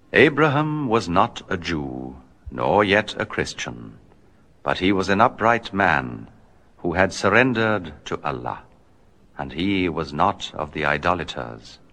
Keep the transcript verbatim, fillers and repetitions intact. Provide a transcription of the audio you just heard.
Abraham was not a Jew, nor yet a Christian, but he was an upright man who had surrendered to Allah, and he was not of the idolaters.